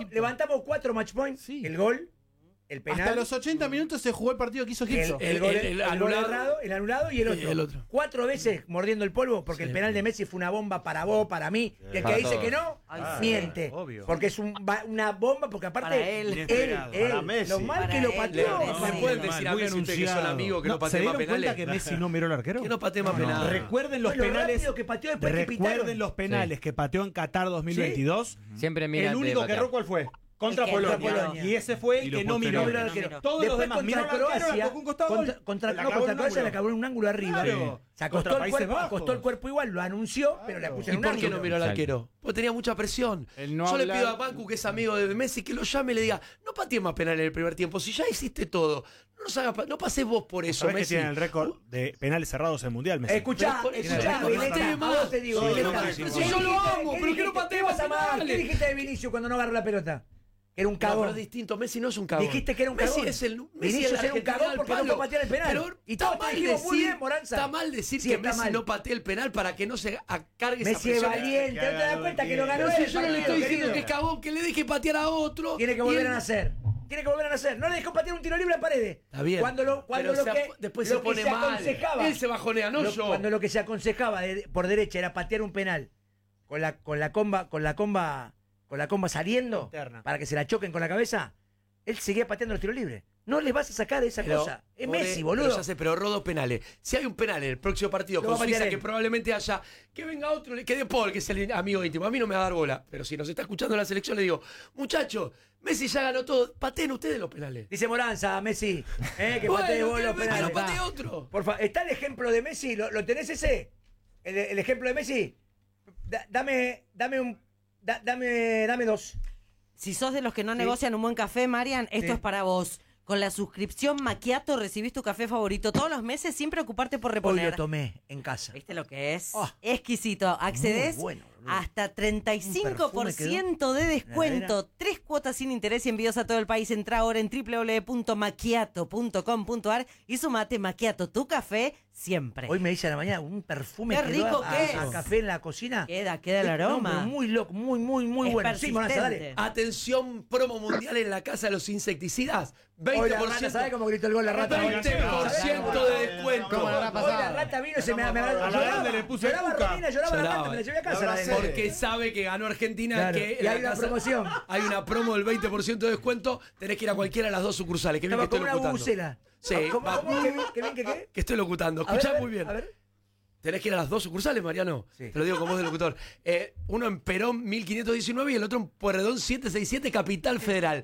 Egipto. levantamos 4 match points, Sí. el gol, el penal. Hasta los 80 minutos se jugó el partido que hizo Egipto. El gol el anulado, el anulado y el otro. 4 veces mordiendo el polvo, porque el penal de Messi fue una bomba para vos, para mí. Y el que Para dice todos. que no, miente. obvio. Porque es una bomba, porque aparte Para él. Inesperado. Para Messi. lo mal Para que lo él. pateó. Le- ¿Me Sí. pueden decir a Muy Messi ustedes que son anunciado. amigos que no ¿Se pateen más dieron cuenta penales? que Messi no miró al arquero? Que no pateen más penales. Recuerden los Bueno, penales. rápido que pateó después que pitaron. Recuerden los penales que pateó en Qatar 2022. Siempre mira El antes de único que patear. erró, ¿cuál fue? Contra El que Polonia. contra Polonia. Y ese fue el Y que lo no miró. No miró al No arquero. miró. Todos los Después demás contra miraron al arquero, Croacia, la tocó un costado, gol. contra La clavó en Croacia un le ángulo. acabó en un ángulo arriba. Claro. Se Contra Países Bajos. acostó el cuerpo igual, lo anunció, pero le puso ¿Y en un por qué ángulo. no miró al Exacto. arquero? Porque tenía mucha presión. El no Yo le hablar- pido a Bancu, que es amigo de Messi, que lo llame y le diga, no patees más penal en el primer tiempo. Si ya hiciste todo, no nos hagas no pases vos por eso, ¿Sabés que Messi. tiene el récord de penales cerrados en el Mundial, Messi? Escuchá, Pero por eso escuchá, no Vileta, patee a más. vos te digo, Sí, Vileta, no, ¿qué sí, dijiste? yo lo amo, ¿Qué pero que no dijiste? patee ¿Qué más vas a amar? penales? ¿Qué dijiste de Vinicius cuando no agarró la pelota? Que era un No, pero cagón. es distinto. Messi no es un cagón. Dijiste que era un Messi cagón. es el Messi Vinicius es el era un cagón argentino porque al no fue a palo. patear el penal. Pero Y está todos te mal dijimos, muy decir, bien, Moranza. está mal decir Sí, que está Messi mal. no patee el penal para que no se cargue esa Messi es presión. valiente, ¿no te das cuenta que lo ganó Pero si él? yo no le estoy partido, diciendo que querido? es cagón, que le deje patear a otro. Tiene que y volver él- a nacer. Tiene que volver a nacer. No le dejó patear un tiro libre a Paredes. Está bien. Cuando lo Pero que después lo se que pone mal. aconsejaba, Él se bajonea, no yo. Cuando lo que se aconsejaba por derecha era patear un penal con la comba saliendo Interna. para que se la choquen con la cabeza, él seguía pateando los tiros libres. No le vas a sacar esa Pero, cosa. Es pobre, Messi, pero boludo. ya sé, pero rodo penales. Si hay un penal en el próximo partido Lo con va a patear Suiza, él. que probablemente haya, que venga otro, que de Paul, que es el amigo íntimo. A mí no me va a dar bola. Pero si nos está escuchando la selección, le digo, muchachos, Messi ya ganó todo. Pateen ustedes los penales. Dice Moranza, Messi, que Bueno, patee vos que los penales. lo patee otro. Por favor, ¿está el ejemplo de Messi? ¿Lo tenés ese? ¿El ejemplo de Messi? Dame dos. Si sos de los que no negocian un buen café, Marian, esto Sí. es para vos. Con la suscripción Macchiato recibís tu café favorito todos los meses sin preocuparte por Hoy reponer. lo tomé en casa. ¿Viste lo que es? Oh, Exquisito. Accedes muy bueno, boludo. hasta Un perfume 35% de descuento. 3 cuotas sin interés y envíos a todo el país. Entra ahora en www.macchiato.com.ar y sumate Macchiato, tu café siempre. Hoy me dice a la mañana un perfume Qué que rico da que a es. café en la cocina. Queda el No, aroma. pero muy loco, muy Es bueno. Sí, Moranza, dale. persistente. Atención, promo mundial en la casa de los insecticidas. 20%. Hoy la rata, ¿sabes cómo gritó el gol la rata? 20% de descuento. ¿Cómo la habrá pasado? Hoy la rata vino y se me A la grande le puse lloraba cuca. Romina, lloraba la rata, me la llevé a casa. la de- Porque sabe que ganó Argentina. Claro. Que Y hay una promoción. Hay una promo del 20% de descuento. Tenés que ir a cualquiera de las dos sucursales. Que bien que Estaba estoy como una locutando. bubucela. Sí, ¿Cómo? va- ¿Qué bien? ¿Qué? que estoy locutando. A ver, Escuchá a ver, muy bien. A ver. Tenés que ir a las dos sucursales, Mariano. Sí. Te lo digo con voz de locutor. Uno en Perón 1519 y el otro en Pueyrredón 767, Capital Federal.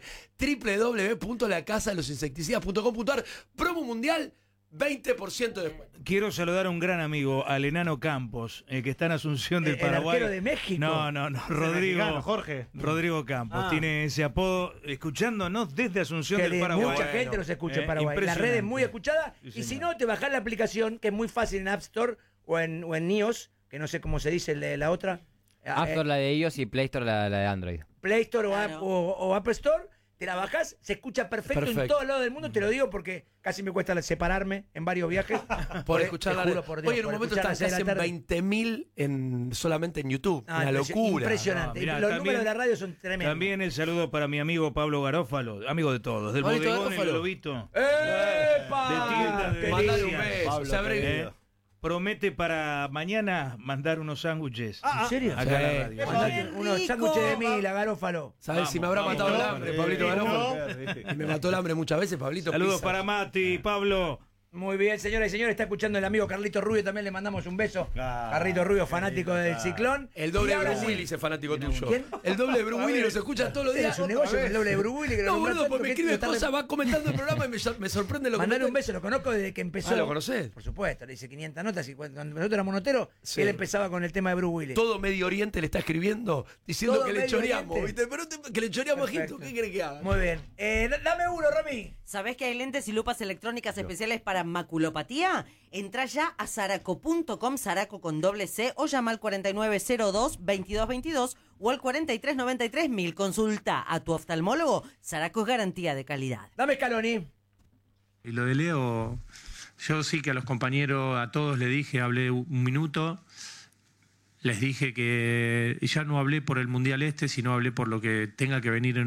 www.lacasadelosinsecticidas.com.ar. Promo mundial, 20% de descuento. Quiero saludar a un gran amigo, al Enano Campos, que está en Asunción del El Paraguay. arquero de México. No, Rodrigo. mexicano, Jorge. Rodrigo Campos. Tiene ese apodo, escuchándonos desde Asunción del Paraguay. Mucha gente nos escucha en Paraguay. La impresionante. red es muy escuchada. Sí, Y si señor. no, te bajás la aplicación, que es muy fácil en App Store o en iOS, que no sé cómo se dice la otra. App Store la de ellos y Play Store la de Android. Play Store Claro. o App Store, te la bajás, se escucha perfecto en Perfecto. todos lados del mundo, te lo digo porque casi me cuesta separarme en varios viajes. Por Te escucharla. juro por Dios, Hoy en un por momento escucharla están a las casi seis de la en tarde. 20.000 solamente en YouTube. Ah, Una locura. Impresionante. No, mirá, Los también- números de la radio son tremendos. También el saludo para mi amigo Pablo Garófalo, amigo de todos, del Pablito bodegón El Garófalo. Lobito. ¡Epa! De tienda de ¡Qué Mandale un lindo! beso. Pablo, se abre- querido. Promete para mañana mandar unos sándwiches. ¿En serio? Acá en la Sí. radio. Mandate unos rico! sándwiches de mil, a Garófalo. ¿Sabes si me habrá Vamos, matado el vamos. hambre, Pablito Garófalo? No. Y me mató el hambre muchas veces, Pablito. Saludos Pizza. para Mati, Pablo. Muy bien, señoras y señores, está escuchando el amigo Carlito Rubio, también le mandamos un beso. Ah, Carlito Rubio, qué fanático lindo, del claro. Ciclón. El doble Y de ahora Bruce sí, Willis es fanático tuyo. ¿Quién? El doble de Bruce Willis nos escucha todos los días. Es un negocio, el doble de Bruce Willis, que lo No, nombra boludo, tanto porque me que escribe está re- cosas, va comentando el programa y me sorprende lo que Mandale me un beso, lo conozco desde que empezó. Ah, ¿lo conocés? Por supuesto, le hice 500 notas y cuando nosotros éramos noteros, Sí. él empezaba con el tema de Bruce Willis. Todo Medio Oriente le está escribiendo diciendo Todo que le Medio choreamos, Oriente. ¿viste? Pero que le choreamos a Egipto, Perfecto. ¿qué quiere que haga? Muy bien. Dame uno, Rami. ¿Sabés que hay lentes y lupas electrónicas especiales para maculopatía? Entrá ya a zaraco.com, Zaraco con doble C, o llama al 4902-2222 o al 4393-1000. Consulta a tu oftalmólogo. Zaraco es garantía de calidad. Dame Scaloni. Y lo de Leo, yo sí que a los compañeros, a todos le dije, hablé un minuto, les dije que ya no hablé por el Mundial sino hablé por lo que tenga que venir en